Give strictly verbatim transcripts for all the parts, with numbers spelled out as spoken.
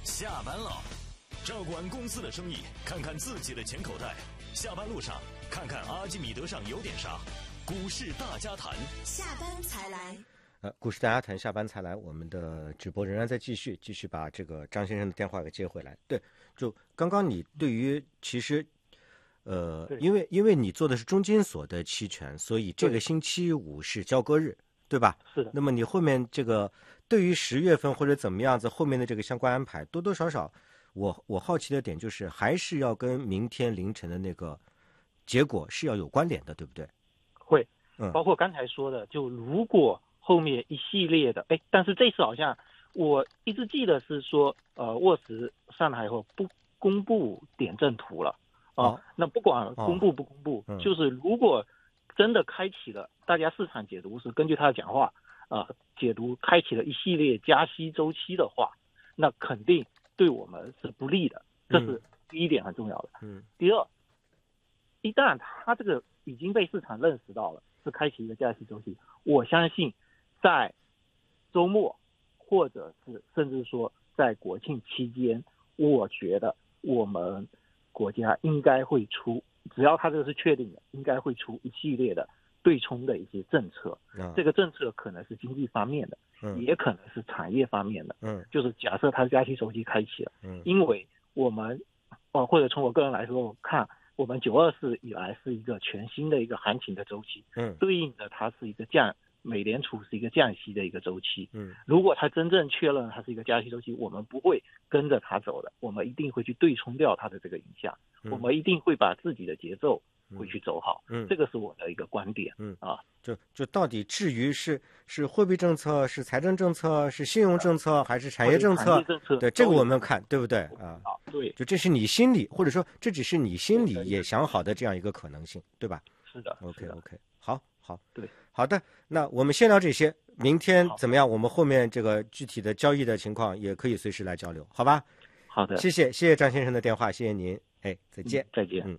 下班了，照顾完公司的生意，看看自己的钱口袋。下班路上，看看阿基米德上有点啥。股市大家谈， 下班才来。 呃，股市大家谈，下班才来。我们的直播仍然在继续，继续把这个张先生的电话给接回来。对，就刚刚你对于其实，呃，因为因为你做的是中金所的期权，所以这个星期五是交割日，对吧？ 是的。 那么你后面这个对于十月份或者怎么样子后面的这个相关安排，多多少少，我我好奇的点就是，还是要跟明天凌晨的那个结果是要有关联的，对不对？ 会， 嗯， 包括刚才说的，就如果后面一系列的，哎，但是这次好像我一直记得是说，呃，沃石上来以后不公布点阵图了啊、 哦， 那不管公布不公布， 哦嗯、 就是如果真的开启了，大家市场解读是根据他的讲话啊、呃，解读开启了一系列加息周期的话，那肯定对我们是不利的，这是第一点很重要的。 嗯， 第二，一旦他这个已经被市场认识到了是开启一个加息周期，我相信在周末或者是甚至说在国庆期间，我觉得我们国家应该会出，只要他这个是确定的，应该会出一系列的对冲的一些政策。 嗯、 这个政策可能是经济方面的， 嗯、 也可能是产业方面的。 嗯， 就是假设它加息周期开启了， 嗯， 因为我们呃或者从我个人来说，我看我们九二四以来是一个全新的一个行情的周期， 嗯， 对应的它是一个降，美联储是一个降息的一个周期， 嗯， 如果它真正确认它是一个加息周期，我们不会跟着它走的，我们一定会去对冲掉它的这个影响， 嗯、 我们一定会把自己的节奏会去走好， 嗯， 这个是我的一个观点， 嗯啊， 就就到底至于是是货币政策、是财政政策、是信用政策还是产业政策， 产业政策对这个我们看对不对啊？ 对， 就这是你心里，或者说这只是你心里也想好的这样一个可能性，对吧？ 是的 ，OK OK， 好好， 对， 好的，那我们先聊这些，明天怎么样？我们后面这个具体的交易的情况也可以随时来交流，好吧？ 好的， 谢谢谢谢张先生的电话，谢谢您，哎，再见， 嗯、再见， 嗯。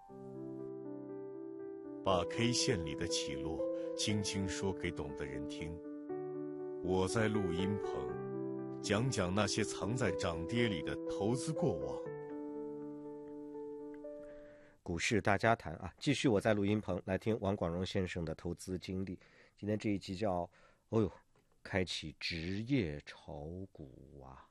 把 K 线里的起落轻轻说给懂的人听。我在录音棚讲讲那些藏在涨跌里的投资过往。 股市大家谈啊，继续我在录音棚来听王广荣先生的投资经历。今天这一集叫哦呦，开启职业炒股啊。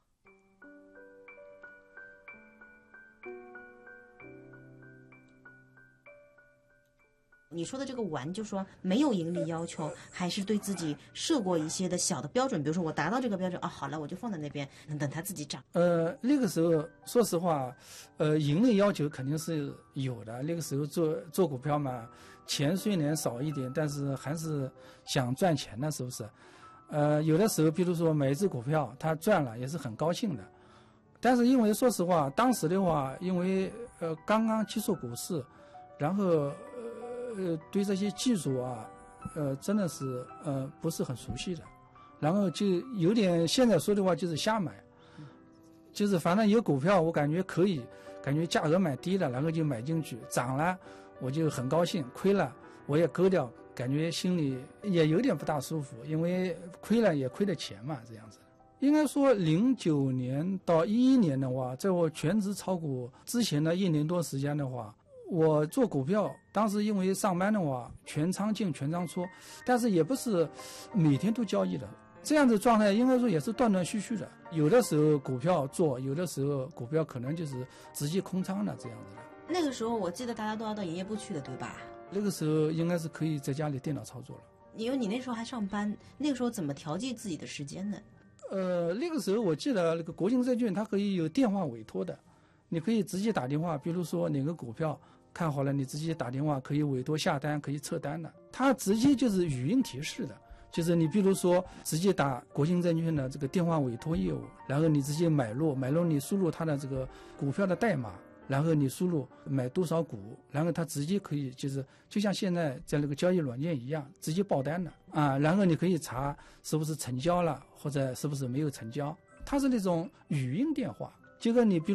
你说的这个玩，就说没有盈利要求，还是对自己设过一些的小的标准，比如说我达到这个标准啊，好了，我就放在那边，等它自己涨。 呃，那个时候说实话，呃，盈利要求肯定是有的。那个时候做做股票嘛，钱虽然少一点，但是还是想赚钱的，是不是？呃，有的时候，比如说买一只股票，它赚了也是很高兴的。但是因为说实话，当时的话，因为呃刚刚接触股市，然后。呃，对这些技术啊，呃，真的是呃不是很熟悉的，然后就有点现在说的话就是瞎买，就是反正有股票我感觉可以，感觉价格买低了，然后就买进去，涨了我就很高兴，亏了我也割掉，感觉心里也有点不大舒服，因为亏了也亏了钱嘛，这样子。应该说零九年到一一年的话，在我全职炒股之前的一年多时间的话。我做股票，当时因为上班的话，全仓进全仓出，但是也不是每天都交易的，这样子状态应该说也是断断续续的。有的时候股票做，有的时候股票可能就是直接空仓的这样子的。 那个时候我记得大家都要到营业部去的，对吧？ 那个时候应该是可以在家里电脑操作了。 因为你那时候还上班，那个时候怎么调剂自己的时间呢？ 呃，那个时候我记得那个国信证券它可以有电话委托的，你可以直接打电话，比如说哪个股票。看好了，你直接打电话可以委托下单，可以撤单的。它直接就是语音提示的，就是你比如说直接打国信证券的这个电话委托业务，然后你直接买入，买入你输入它的这个股票的代码，然后你输入买多少股，然后它直接可以就是就像现在在那个交易软件一样，直接报单的啊，然后你可以查是不是成交了，或者是不是没有成交，它是那种语音电话，就跟你比如